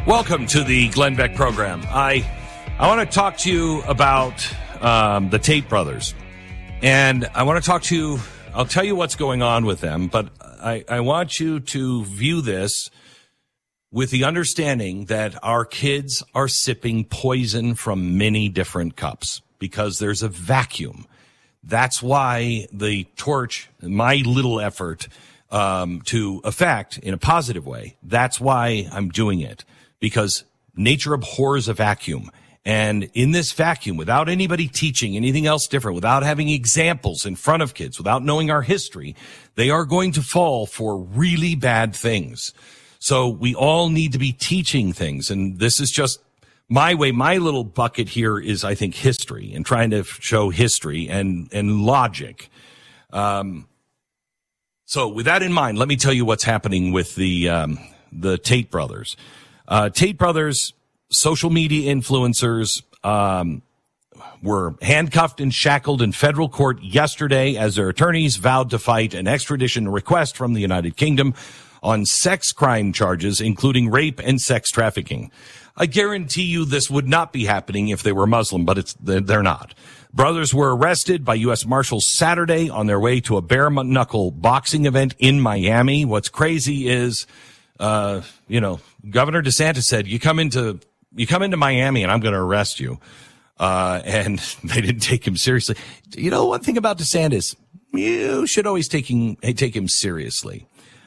Welcome to the Glenn Beck program. I want to talk to you about the Tate brothers. And I want to talk to you, I'll tell you what's going on with them, but I want you to view this with the understanding that our kids are sipping poison from many different cups because there's a vacuum. That's why the torch, my little effort to affect in a positive way, that's why I'm doing it. Because nature abhors a vacuum. And in this vacuum, without anybody teaching anything else different, without having examples in front of kids, without knowing our history, they are going to fall for really bad things. So we all need to be teaching things. And this is just my way. My little bucket here is, I think, history and trying to show history and logic. So with that in mind, let me tell you what's happening with the Tate brothers. Tate brothers, social media influencers, were handcuffed and shackled in federal court yesterday as their attorneys vowed to fight an extradition request from the United Kingdom on sex crime charges, including rape and sex trafficking. I guarantee you this would not be happening if they were Muslim, but they're not. Brothers were arrested by U.S. Marshals Saturday on their way to a bare-knuckle boxing event in Miami. What's crazy is, Governor DeSantis said, you come into Miami and I'm going to arrest you. And they didn't take him seriously. You know, one thing about DeSantis, you should always take him seriously.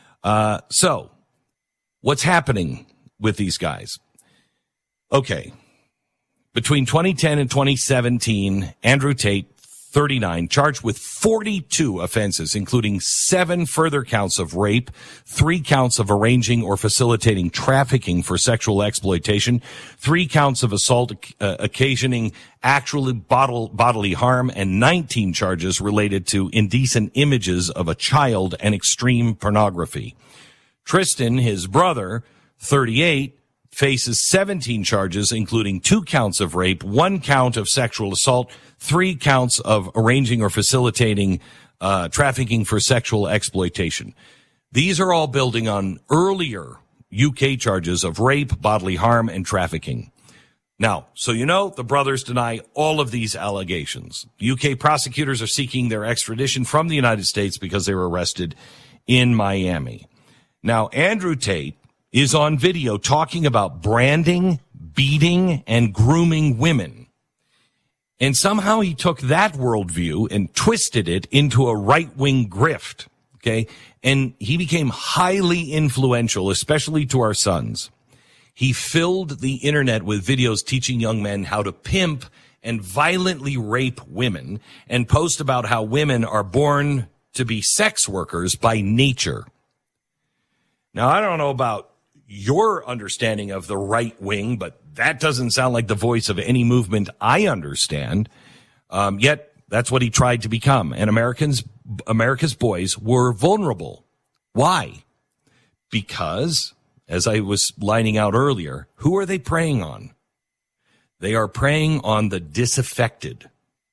So what's happening with these guys? Okay. Between 2010 and 2017, Andrew Tate, 39, charged with 42 offenses, including 7 further counts of rape, 3 counts of arranging or facilitating trafficking for sexual exploitation, 3 counts of assault occasioning actual bodily harm, and 19 charges related to indecent images of a child and extreme pornography. Tristan, his brother, 38, faces 17 charges, including 2 counts of rape, 1 count of sexual assault, 3 counts of arranging or facilitating trafficking for sexual exploitation. These are all building on earlier UK charges of rape, bodily harm, and trafficking. Now, so the brothers deny all of these allegations. UK prosecutors are seeking their extradition from the United States because they were arrested in Miami. Now, Andrew Tate is on video talking about branding, beating, and grooming women. And somehow he took that worldview and twisted it into a right-wing grift, okay? And he became highly influential, especially to our sons. He filled the internet with videos teaching young men how to pimp and violently rape women and post about how women are born to be sex workers by nature. Now, I don't know about your understanding of the right wing, but that doesn't sound like the voice of any movement I understand. Yet that's what he tried to become. And America's boys were vulnerable. Why? Because, as I was lining out earlier, who are they preying on? They are preying on the disaffected.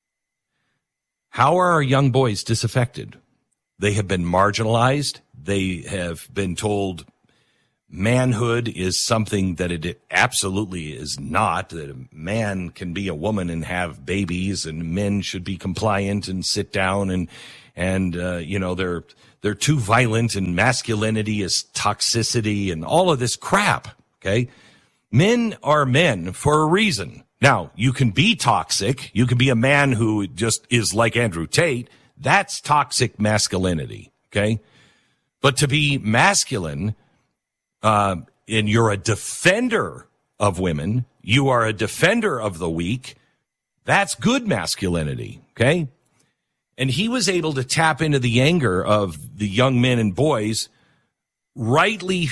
How are our young boys disaffected? They have been marginalized. They have been told manhood is something that it absolutely is not, that a man can be a woman and have babies, and men should be compliant and sit down and they're too violent, and masculinity is toxicity and all of this crap. Okay. Men are men for a reason. Now, you can be toxic. You can be a man who just is like Andrew Tate. That's toxic masculinity. Okay. But to be masculine, and you're a defender of women, you are a defender of the weak, that's good masculinity, okay? And he was able to tap into the anger of the young men and boys, rightly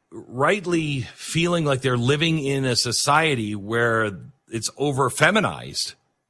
feeling like they're living in a society where it's over-feminized.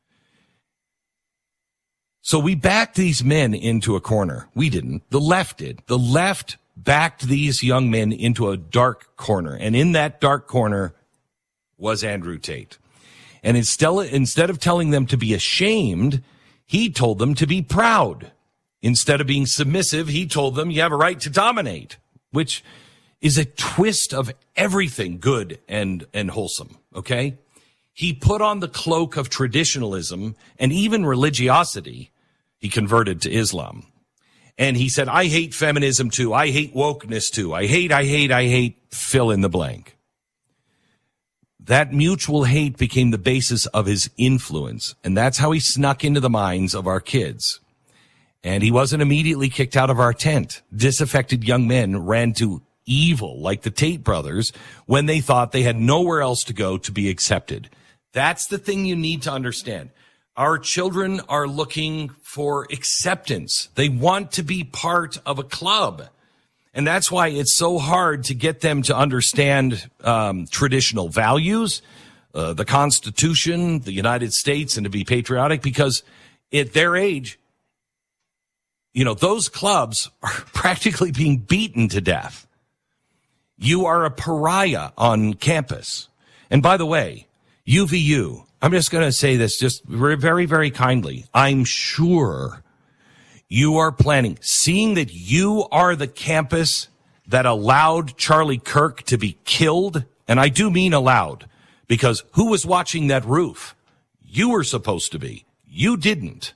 So we backed these men into a corner. We didn't. The left did. The left backed these young men into a dark corner. And in that dark corner was Andrew Tate. And instead of telling them to be ashamed, he told them to be proud. Instead of being submissive, he told them you have a right to dominate, which is a twist of everything good and wholesome, okay? He put on the cloak of traditionalism and even religiosity. He converted to Islam. And he said, I hate feminism too. I hate wokeness too. I hate, fill in the blank. That mutual hate became the basis of his influence. And that's how he snuck into the minds of our kids. And he wasn't immediately kicked out of our tent. Disaffected young men ran to evil like the Tate brothers when they thought they had nowhere else to go to be accepted. That's the thing you need to understand. Our children are looking for acceptance. They want to be part of a club. And that's why it's so hard to get them to understand traditional values, the Constitution, the United States, and to be patriotic, because at their age, those clubs are practically being beaten to death. You are a pariah on campus. And by the way, UVU, I'm just going to say this just very, very kindly. I'm sure you are planning, seeing that you are the campus that allowed Charlie Kirk to be killed. And I do mean allowed, because who was watching that roof? You were supposed to be. You didn't.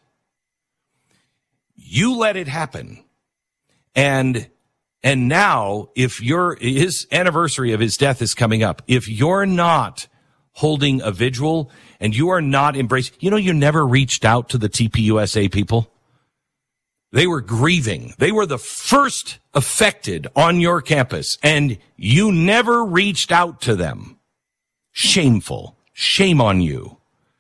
You let it happen. And now, if his anniversary of his death is coming up, if you're not holding a vigil and you are not embracing, you never reached out to the TPUSA people. They were grieving. They were the first affected on your campus, and you never reached out to them. Shameful. Shame on you.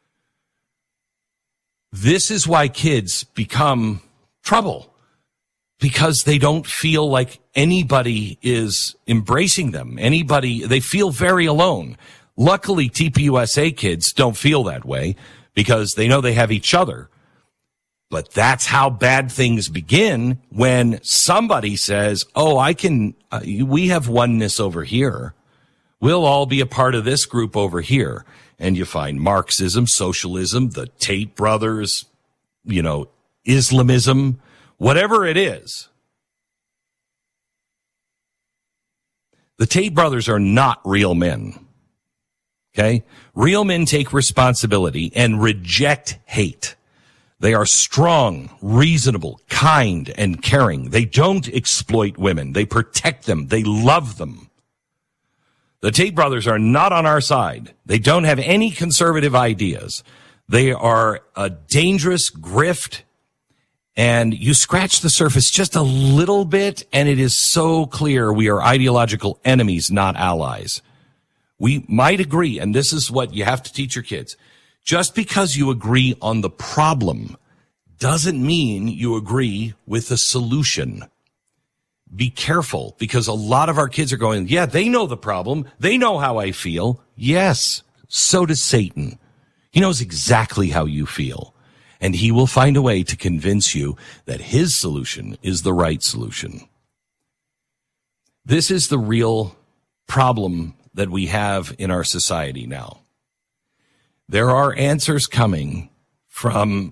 This is why kids become trouble, because they don't feel like anybody is embracing them. They feel very alone. Luckily, TPUSA kids don't feel that way because they know they have each other. But that's how bad things begin when somebody says, we have oneness over here. We'll all be a part of this group over here. And you find Marxism, socialism, the Tate brothers, Islamism, whatever it is. The Tate brothers are not real men. Okay? Real men take responsibility and reject hate. They are strong, reasonable, kind, and caring. They don't exploit women. They protect them. They love them. The Tate brothers are not on our side. They don't have any conservative ideas. They are a dangerous grift, and you scratch the surface just a little bit, and it is so clear we are ideological enemies, not allies. We might agree, and this is what you have to teach your kids. Just because you agree on the problem doesn't mean you agree with the solution. Be careful, because a lot of our kids are going, yeah, they know the problem. They know how I feel. Yes, so does Satan. He knows exactly how you feel. And he will find a way to convince you that his solution is the right solution. This is the real problem that we have in our society now. There are answers coming from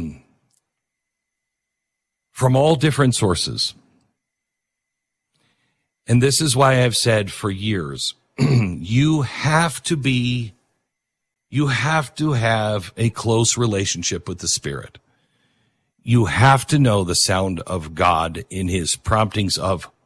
all different sources. And this is why I've said for years, you have to have a close relationship with the Spirit. You have to know the sound of God in his promptings of